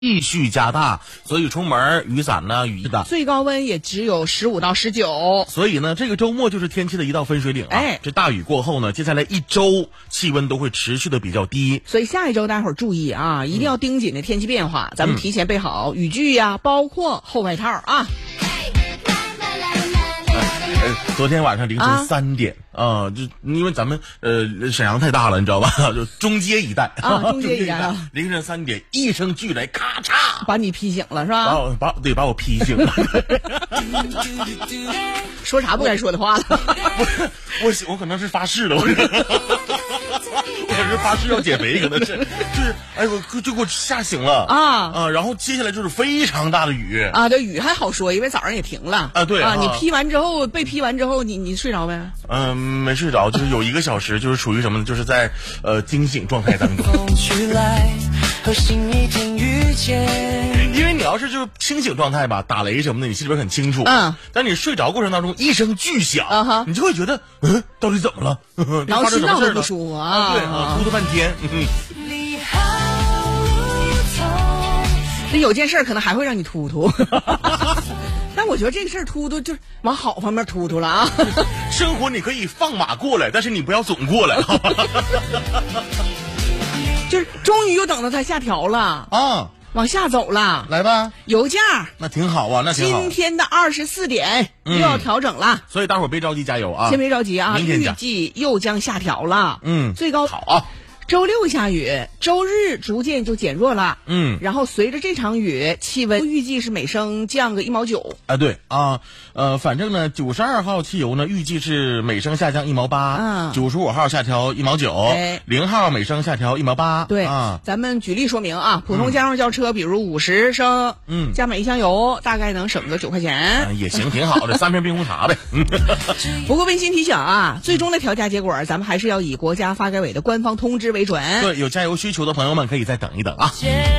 继续加大，所以出门雨伞呢、雨衣的最高温也只有15到19。 所以呢，这个周末就是天气的一道分水岭啊。这大雨过后呢，接下来一周气温都会持续的比较低。 所以下一周大伙儿注意啊，一定要盯紧的天气变化，咱们提前备好雨具呀，包括厚外套啊。 昨天晚上凌晨3点就因为咱们沈阳太大了，你知道吧？就中街一带中街一带啊，凌晨3点一声巨雷，咔嚓， 把你劈醒了是吧？ 把我劈醒了。 说啥不该说的话了？ 我可能是发誓了，我可是发誓要减肥，可能是就是我就给我吓醒了然后接下来就是非常大的雨啊，这雨还好说，因为早上也停了对你劈完之后被劈完之后，你睡着没？ 没睡着，就是有1个小时，就是属于什么呢？就是在惊醒状态当中。因为你要是就是清醒状态吧，打雷什么的，你心里边很清楚。但你睡着过程当中一声巨响，你就会觉得到底怎么了？ 然后心脏都不舒服对突突半天。 那有件事可能还会让你突突。但我觉得这个事儿突突就是往好方面突突了啊。 生活你可以放马过来，但是你不要总过来。 就是终于又等到它下调了往下走了。 来吧， 油价那挺好啊，那挺好。 今天的24点又要调整了， 所以大伙儿别着急，加油啊！ 先别着急啊， 预计又将下调了。最高好啊。 周六下雨，周日逐渐就减弱了。然后随着这场雨，气温预计是每升降个1毛9。 对啊，反正呢，92号汽油呢预计是每升下降1毛8，95号下调1毛9，0号每升下调1毛8。 对咱们举例说明啊，普通家用轿车，比如50升，加满1箱油，大概能省个9块钱。 也行，挺好的，3瓶冰红茶呗。 不过温馨提醒啊，最终的调价结果，咱们还是要以国家发改委的官方通知为准。 对，有加油需求的朋友们可以再等一等啊。